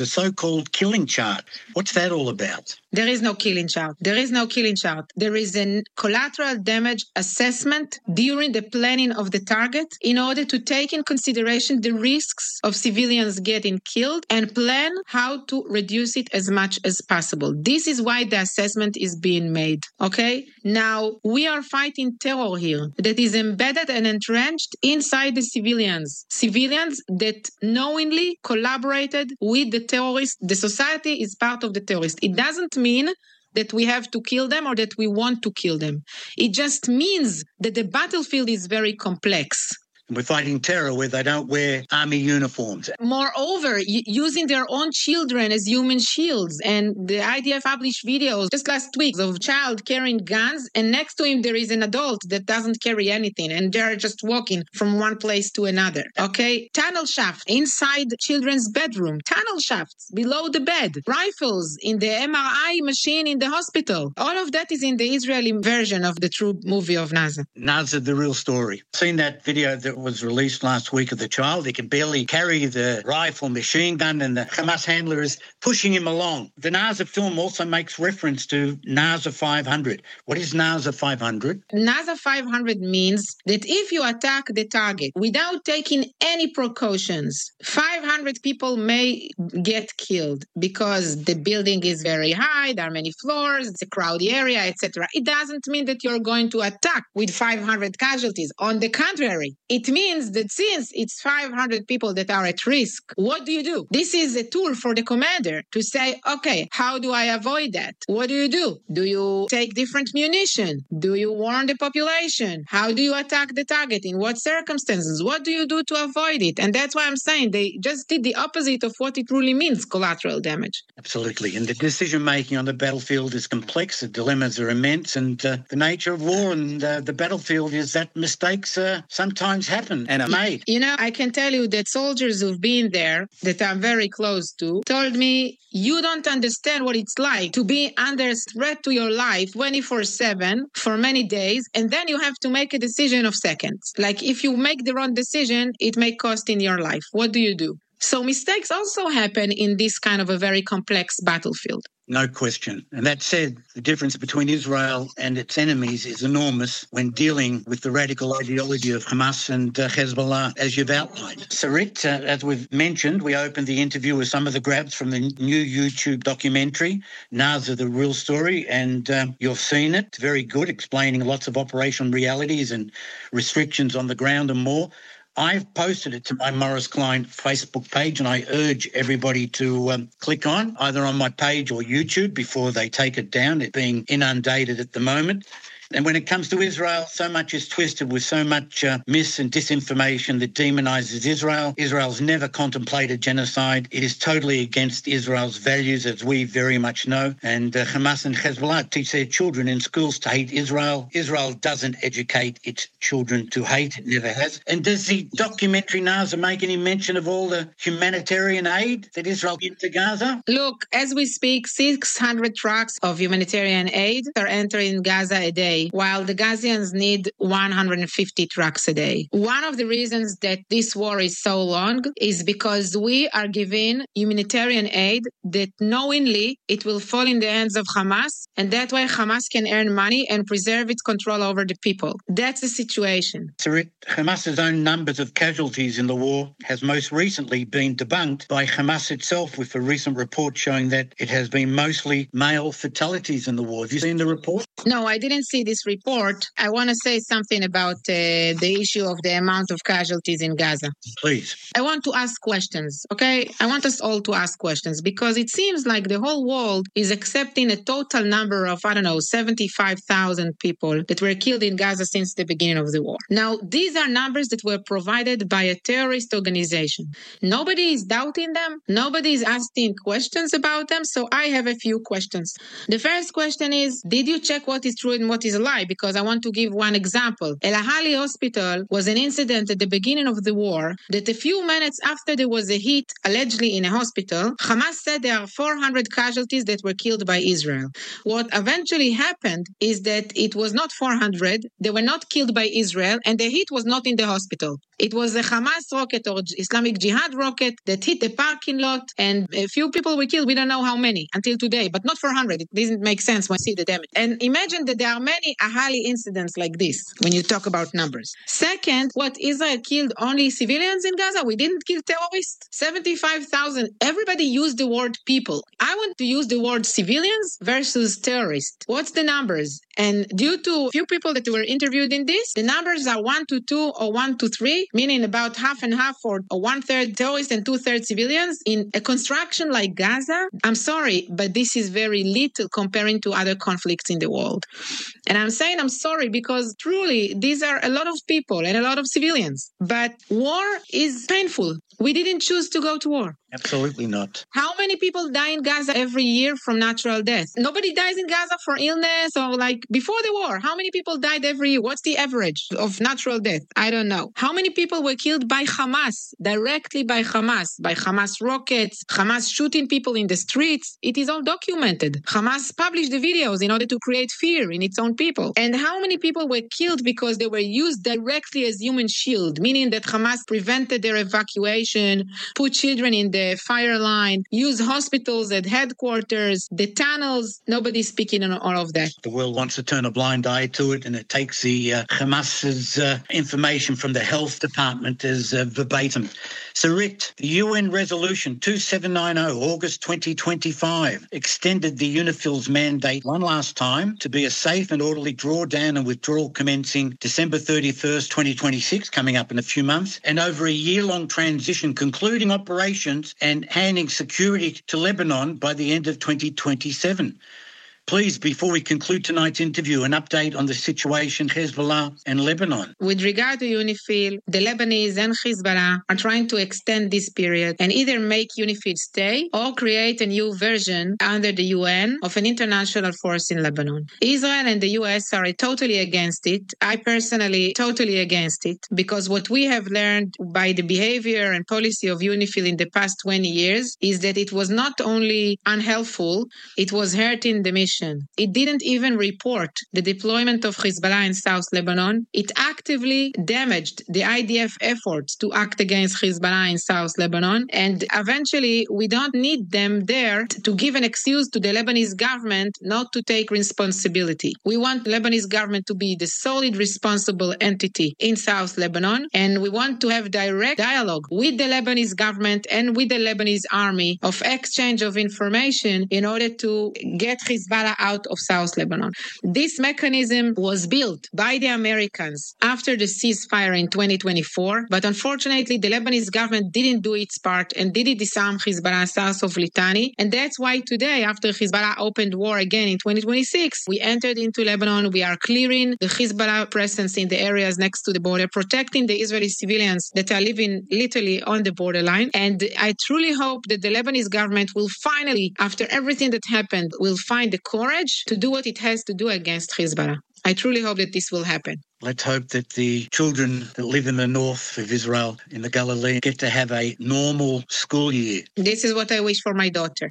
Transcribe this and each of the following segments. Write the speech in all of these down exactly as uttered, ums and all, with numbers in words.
the so-called killing chart. What's that all about? There is no killing chart. There is no killing chart. There is a collateral damage assessment during the planning of the target in order to take in consideration the risks of civilians getting killed and plan how to reduce it as much as possible. This is why the assessment is being made. Okay? Now, we are fighting terror here that is embedded and entrenched inside the civilians. Civilians that knowingly collaborated with the terrorists. The society is part of the terrorists. It doesn't mean that we have to kill them or that we want to kill them. It just means that the battlefield is very complex. We're fighting terror where they don't wear army uniforms. Moreover, using their own children as human shields. And the I D F published videos just last week of a child carrying guns, and next to him there is an adult that doesn't carry anything, and they're just walking from one place to another. Okay? Tunnel shafts inside children's bedroom. Tunnel shafts below the bed. Rifles in the M R I machine in the hospital. All of that is in the Israeli version of the true movie of Naza. Naza, the real story. Seen that video that was released last week of the child. He can barely carry the rifle machine gun, and the Hamas handler is pushing him along. The Naza film also makes reference to Naza five hundred. What is Naza five hundred? Naza five hundred means that if you attack the target without taking any precautions, five hundred people may get killed because the building is very high, there are many floors, it's a crowded area, et cetera. It doesn't mean that you're going to attack with five hundred casualties. On the contrary, it means that since it's five hundred people that are at risk, what do you do? This is a tool for the commander to say, okay, how do I avoid that? What do you do? Do you take different munition? Do you warn the population? How do you attack the target? In what circumstances? What do you do to avoid it? And that's why I'm saying they just did the opposite of what it really means, collateral damage. Absolutely. And the decision-making on the battlefield is complex. The dilemmas are immense. And uh, the nature of war and uh, the battlefield is that mistakes uh, sometimes happen and are made. You know, I can tell you that soldiers who've been there, that I'm very close to, told me, you don't understand what it's like to be under threat to your life twenty-four seven for many days, and then you have to make a decision of seconds. Like, if you make the wrong decision, it may cost in your life. What do you do? So mistakes also happen in this kind of a very complex battlefield. No question. And that said, the difference between Israel and its enemies is enormous when dealing with the radical ideology of Hamas and uh, Hezbollah, as you've outlined. Sarit, uh, as we've mentioned, we opened the interview with some of the grabs from the new YouTube documentary, Naza, the Real Story, and um, you've seen it. It's very good, explaining lots of operational realities and restrictions on the ground and more. I've posted it to my Morris Klein Facebook page, and I urge everybody to um, click on, either on my page or YouTube, before they take it down. It's being inundated at the moment. And when it comes to Israel, so much is twisted with so much uh, mis and disinformation that demonizes Israel. Israel's never contemplated genocide. It is totally against Israel's values, as we very much know. And uh, Hamas and Hezbollah teach their children in schools to hate Israel. Israel doesn't educate its children to hate. It never has. And does the documentary Naza make any mention of all the humanitarian aid that Israel gives to Gaza? Look, as we speak, six hundred trucks of humanitarian aid are entering Gaza a day, while the Gazians need one hundred fifty trucks a day. One of the reasons that this war is so long is because we are giving humanitarian aid that knowingly it will fall in the hands of Hamas, and that way Hamas can earn money and preserve its control over the people. That's the situation. Sarit, Hamas's own numbers of casualties in the war has most recently been debunked by Hamas itself, with a recent report showing that it has been mostly male fatalities in the war. Have you seen the report? No, I didn't see this report. I want to say something about uh, the issue of the amount of casualties in Gaza. Please. I want to ask questions, okay? I want us all to ask questions, because it seems like the whole world is accepting a total number of, I don't know, seventy-five thousand people that were killed in Gaza since the beginning of the war. Now, these are numbers that were provided by a terrorist organization. Nobody is doubting them. Nobody is asking questions about them. So I have a few questions. The first question is, did you check what is true and what is a lie, because I want to give one example. El Ahali Hospital was an incident at the beginning of the war that a few minutes after there was a hit, allegedly in a hospital, Hamas said there are four hundred casualties that were killed by Israel. What eventually happened is that it was not four hundred, they were not killed by Israel, and the hit was not in the hospital. It was a Hamas rocket or Islamic Jihad rocket that hit the parking lot, and a few people were killed. We don't know how many until today, but not four hundred. It doesn't make sense when you see the damage. And imagine that there are many Ahali incidents like this when you talk about numbers. Second, what Israel killed only civilians in Gaza? We didn't kill terrorists. seventy-five thousand. Everybody used the word people. I want to use the word civilians versus terrorists. What's the numbers? And due to few people that were interviewed in this, the numbers are one to two or one to three, meaning about half and half or one third terrorists and two thirds civilians. In a construction like Gaza, I'm sorry, but this is very little comparing to other conflicts in the world. And I'm saying I'm sorry because truly these are a lot of people and a lot of civilians. But war is painful. We didn't choose to go to war. Absolutely not. How many people die in Gaza every year from natural death? Nobody dies in Gaza for illness or like before the war. How many people died every year? What's the average of natural death? I don't know. How many people were killed by Hamas, directly by Hamas, by Hamas rockets, Hamas shooting people in the streets? It is all documented. Hamas published the videos in order to create fear in its own people. And how many people were killed because they were used directly as human shield, meaning that Hamas prevented their evacuation, put children in the fire line, use hospitals at headquarters, the tunnels. Nobody's speaking on all of that. The world wants to turn a blind eye to it, and it takes the uh, Hamas's uh, information from the health department as uh, verbatim. Sarit, the U N resolution two seven nine zero, August twenty twenty-five, extended the UNIFIL's mandate one last time to be a safe and orderly drawdown and withdrawal commencing December thirty-first, twenty twenty-six, coming up in a few months, and over a year-long transition concluding operations and handing security to Lebanon by the end of twenty twenty-seven. Please, before we conclude tonight's interview, an update on the situation Hezbollah and Lebanon. With regard to UNIFIL, the Lebanese and Hezbollah are trying to extend this period and either make UNIFIL stay or create a new version under the U N of an international force in Lebanon. Israel and the U S are totally against it. I personally totally against it because what we have learned by the behavior and policy of UNIFIL in the past twenty years is that it was not only unhelpful, it was hurting the mission. It didn't even report the deployment of Hezbollah in South Lebanon. It actively damaged the I D F efforts to act against Hezbollah in South Lebanon. And eventually, we don't need them there to give an excuse to the Lebanese government not to take responsibility. We want the Lebanese government to be the solid responsible entity in South Lebanon. And we want to have direct dialogue with the Lebanese government and with the Lebanese army of exchange of information in order to get Hezbollah out of South Lebanon. This mechanism was built by the Americans after the ceasefire in twenty twenty-four, but unfortunately the Lebanese government didn't do its part and didn't disarm Hezbollah south of Litani. And that's why today, after Hezbollah opened war again in twenty twenty-six, we entered into Lebanon. We are clearing the Hezbollah presence in the areas next to the border, protecting the Israeli civilians that are living literally on the borderline. And I truly hope that the Lebanese government will finally, after everything that happened, will find the courage to do what it has to do against Hezbollah. I truly hope that this will happen. Let's hope that the children that live in the north of Israel, in the Galilee, get to have a normal school year. This is what I wish for my daughter.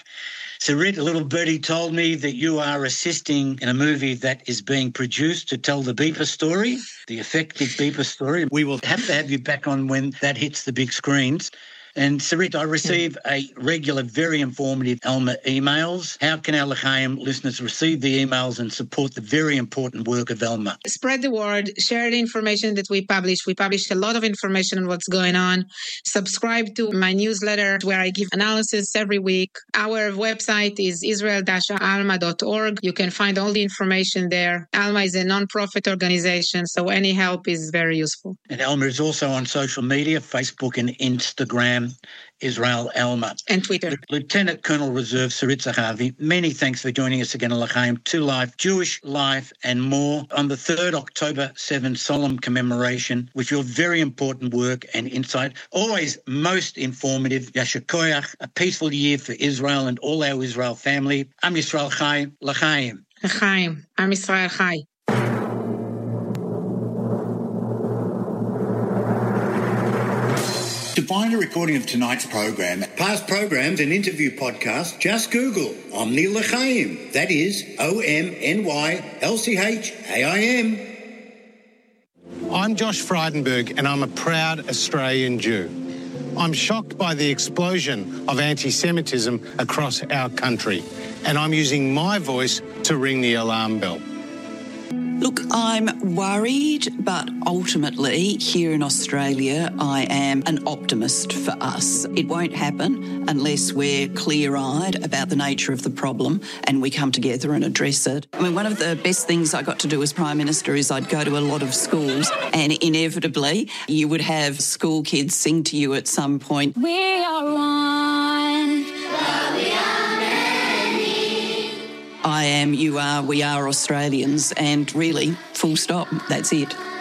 Sarit, a little birdie told me that you are assisting in a movie that is being produced to tell the Beeper story, the effective Beeper story. We will have to have you back on when that hits the big screens. And Sarit, I receive a regular, very informative Alma emails. How can our L'chaim listeners receive the emails and support the very important work of Alma? Spread the word, share the information that we publish. We publish a lot of information on what's going on. Subscribe to my newsletter where I give analysis every week. Our website is israel dash alma dot org. You can find all the information there. Alma is a non-profit organization, so any help is very useful. And Alma is also on social media, Facebook and Instagram. Israel Alma. And Twitter. Lieutenant Colonel Reserve Sarit Zahavi, many thanks for joining us again on L'chaim, To Life, Jewish Life and More on the third October seventh solemn commemoration with your very important work and insight. Always most informative. Yasher Koyach, a peaceful year for Israel and all our Israel family. Am Yisrael Chai, L'chaim. לחיים, עם ישראל חי. To find a recording of tonight's program, past programs and interview podcasts, just Google Omni L'Chaim. That is O M N Y L C H A I M. I'm Josh Frydenberg and I'm a proud Australian Jew. I'm shocked by the explosion of anti-Semitism across our country, and I'm using my voice to ring the alarm bell. Look, I'm worried, but ultimately here in Australia, I am an optimist for us. It won't happen unless we're clear-eyed about the nature of the problem and we come together and address it. I mean, one of the best things I got to do as Prime Minister is I'd go to a lot of schools and inevitably you would have school kids sing to you at some point, "We are one, but we are many. I am, you are, we are Australians, and really, full stop, that's it.